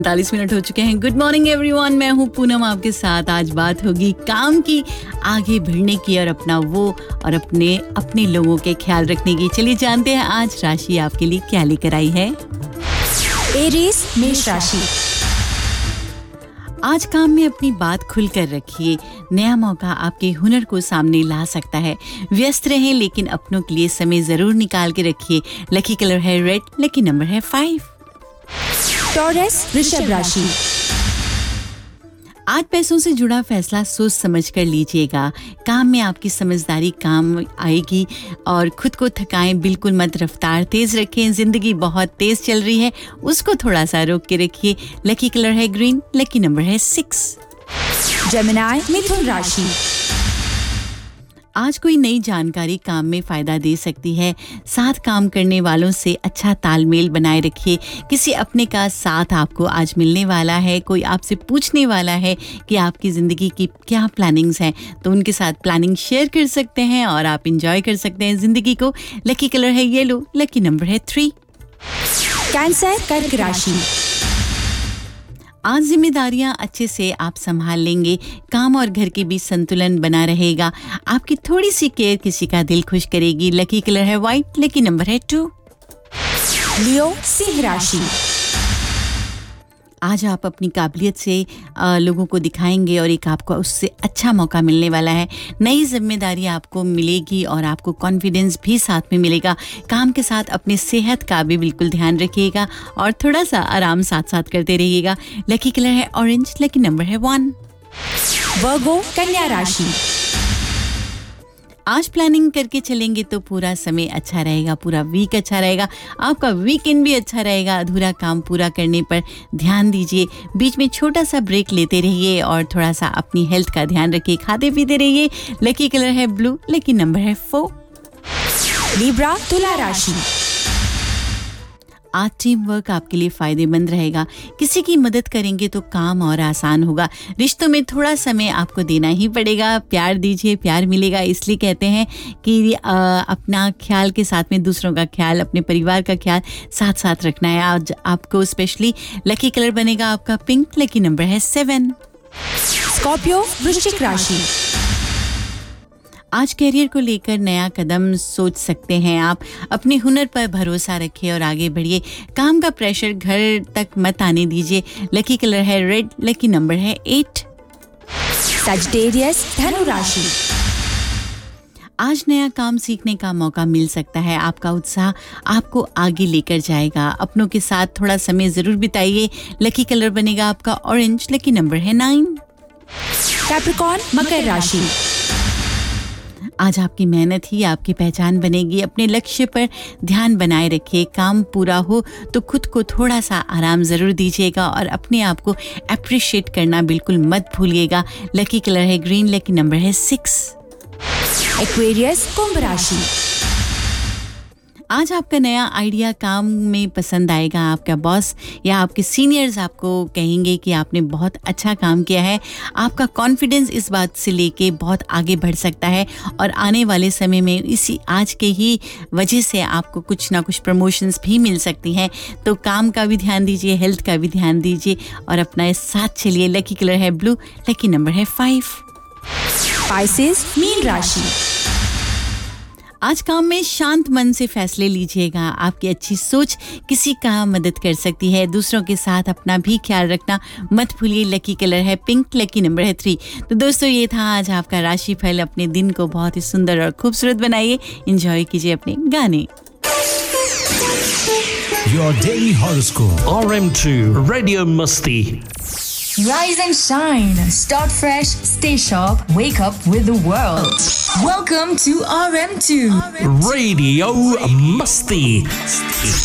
45 minute हो चुके हैं। गुड मॉर्निंग एवरीवन, मैं हूँ पूनम आपके साथ। आज बात होगी काम की, आगे बढ़ने की और अपना वो और अपने लोगों के ख्याल रखने की। चलिए जानते हैं आज राशि आपके लिए क्या लेकर आई है। एरीज मेष राशि। आज काम में अपनी बात खुलकर रखिए। नया मौका आपके हुनर को सामने ला सकता है। व्यस्त रहें लेकिन अपनों के लिए समय जरूर निकाल के रखिए। लकी कलर है रेड, लकी नंबर है 5। टॉरस वृषभ राशि। आज पैसों से जुड़ा फैसला सोच समझ कर लीजिएगा। काम में आपकी समझदारी काम आएगी और खुद को थकाएं बिल्कुल मत। रफ्तार तेज रखें। जिंदगी बहुत तेज चल रही है, उसको थोड़ा सा रोक के रखिए। लकी कलर है ग्रीन, लकी नंबर है 6। जेमिनी मिथुन राशि। आज कोई नई जानकारी काम में फायदा दे सकती है। साथ काम करने वालों से अच्छा तालमेल बनाए रखिए। किसी अपने का साथ आपको आज मिलने वाला है। कोई आपसे पूछने वाला है कि आपकी ज़िंदगी की क्या प्लानिंग्स हैं, तो उनके साथ प्लानिंग शेयर कर सकते हैं और आप इंजॉय कर सकते हैं ज़िंदगी को। लकी कलर है येलो, लकी नंबर है 3। कैंसर कर्क राशि। आज जिम्मेदारियां अच्छे से आप संभाल लेंगे। काम और घर के बीच संतुलन बना रहेगा। आपकी थोड़ी सी केयर किसी का दिल खुश करेगी। लकी कलर है व्हाइट, लकी नंबर है 2। लियो सिंह राशि। आज आप अपनी काबिलियत से लोगों को दिखाएंगे और एक आपको उससे अच्छा मौका मिलने वाला है। नई जिम्मेदारी आपको मिलेगी और आपको कॉन्फिडेंस भी साथ में मिलेगा। काम के साथ अपनी सेहत का भी बिल्कुल ध्यान रखिएगा और थोड़ा सा आराम साथ साथ करते रहिएगा। लकी कलर है ऑरेंज, लकी नंबर है 1। वर्गो कन्या राशि। आज प्लानिंग करके चलेंगे तो पूरा समय अच्छा रहेगा, पूरा वीक अच्छा रहेगा। आपका वीकेंड भी अच्छा रहेगा। अधूरा काम पूरा करने पर ध्यान दीजिए। बीच में छोटा सा ब्रेक लेते रहिए और थोड़ा सा अपनी हेल्थ का ध्यान रखिए। खाते पीते रहिए। लकी कलर है ब्लू, लकी नंबर है 4। लिब्रा तुला राशि। आज टीम वर्क आपके लिए फायदेमंद रहेगा। किसी की मदद करेंगे तो काम और आसान होगा। रिश्तों में थोड़ा समय आपको देना ही पड़ेगा। प्यार दीजिए, प्यार मिलेगा। इसलिए कहते हैं कि अपना ख्याल के साथ में दूसरों का ख्याल, अपने परिवार का ख्याल साथ साथ रखना है। आज आपको स्पेशली लकी कलर बनेगा आपका पिंक, लकी नंबर है 7। स्कॉर्पियो वृश्चिक राशि। आज कैरियर को लेकर नया कदम सोच सकते हैं आप। अपने हुनर पर भरोसा रखिए और आगे बढ़िए। काम का प्रेशर घर तक मत आने दीजिए। लकी कलर है रेड, लकी नंबर है 8। सजिटेरियस धनु राशि। आज नया काम सीखने का मौका मिल सकता है। आपका उत्साह आपको आगे लेकर जाएगा। अपनों के साथ थोड़ा समय ज़रूर बिताइए। लकी कलर बनेगा आपका ऑरेंज, लकी नंबर है 9। कैप्रिकॉर्न मकर राशि। आज आपकी मेहनत ही आपकी पहचान बनेगी। अपने लक्ष्य पर ध्यान बनाए रखिए। काम पूरा हो तो खुद को थोड़ा सा आराम ज़रूर दीजिएगा और अपने आप को अप्रिशिएट करना बिल्कुल मत भूलिएगा। लकी कलर है ग्रीन, लकी नंबर है 6। एक्वेरियस कुंभ राशि। आज आपका नया आइडिया काम में पसंद आएगा। आपका बॉस या आपके सीनियर्स आपको कहेंगे कि आपने बहुत अच्छा काम किया है। आपका कॉन्फिडेंस इस बात से लेके बहुत आगे बढ़ सकता है और आने वाले समय में इसी आज के ही वजह से आपको कुछ ना कुछ प्रमोशंस भी मिल सकती हैं। तो काम का भी ध्यान दीजिए, हेल्थ का भी ध्यान दीजिए और अपना साथ चलिए। लकी कलर है ब्लू, लकी नंबर है 5। पाइसेस मीन राशि। आज काम में शांत मन से फैसले लीजिएगा। आपकी अच्छी सोच किसी का मदद कर सकती है। दूसरों के साथ अपना भी ख्याल रखना मत भूलिए। लकी कलर है पिंक, लकी नंबर है 3। तो दोस्तों ये था आज आपका राशिफल। अपने दिन को बहुत ही सुंदर और खूबसूरत बनाइए। एंजॉय कीजिए अपने गाने। Your daily horoscope. RM2 Radio Musti. Rise and shine. Start fresh. Stay sharp. Wake up with the world. Welcome to RM2. Radio Musti.